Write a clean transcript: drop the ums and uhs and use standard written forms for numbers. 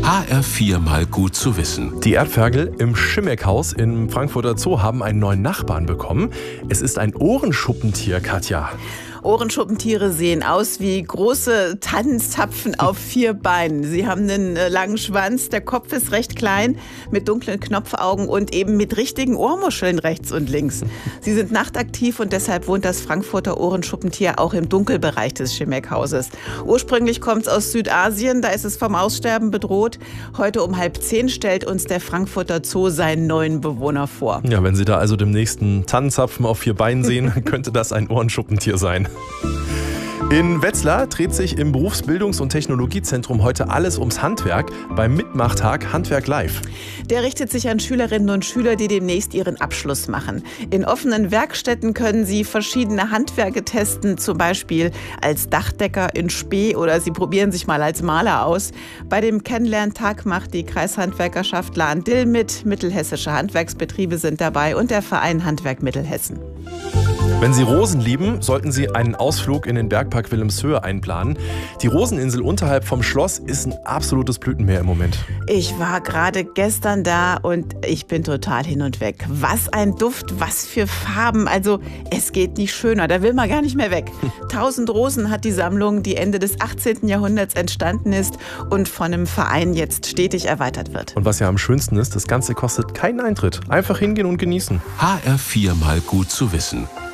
HR4 mal gut zu wissen. Die Erdfergel im Schimmeckhaus im Frankfurter Zoo haben einen neuen Nachbarn bekommen. Es ist ein Ohrenschuppentier, Katja. Ohrenschuppentiere sehen aus wie große Tannenzapfen auf 4 Beinen. Sie haben einen langen Schwanz, der Kopf ist recht klein, mit dunklen Knopfaugen und eben mit richtigen Ohrmuscheln rechts und links. Sie sind nachtaktiv und deshalb wohnt das Frankfurter Ohrenschuppentier auch im Dunkelbereich des Schimeckhauses. Ursprünglich kommt es aus Südasien, da ist es vom Aussterben bedroht. Heute um 9:30 stellt uns der Frankfurter Zoo seinen neuen Bewohner vor. Ja, wenn Sie da also demnächst einen Tannenzapfen auf 4 Beinen sehen, könnte das ein Ohrenschuppentier sein. In Wetzlar dreht sich im Berufsbildungs- und Technologiezentrum heute alles ums Handwerk beim Mitmachtag Handwerk Live. Der richtet sich an Schülerinnen und Schüler, die demnächst ihren Abschluss machen. In offenen Werkstätten können sie verschiedene Handwerke testen, zum Beispiel als Dachdecker in Spee oder sie probieren sich mal als Maler aus. Bei dem Kennenlerntag macht die Kreishandwerkerschaft Lahn-Dill mit, mittelhessische Handwerksbetriebe sind dabei und der Verein Handwerk Mittelhessen. Wenn Sie Rosen lieben, sollten Sie einen Ausflug in den Bergpark Wilhelmshöhe einplanen. Die Roseninsel unterhalb vom Schloss ist ein absolutes Blütenmeer im Moment. Ich war gerade gestern da und ich bin total hin und weg. Was ein Duft, was für Farben. Also es geht nicht schöner, da will man gar nicht mehr weg. 1000 Rosen hat die Sammlung, die Ende des 18. Jahrhunderts entstanden ist und von einem Verein jetzt stetig erweitert wird. Und was ja am schönsten ist, das Ganze kostet keinen Eintritt. Einfach hingehen und genießen. HR4 mal gut zu wissen.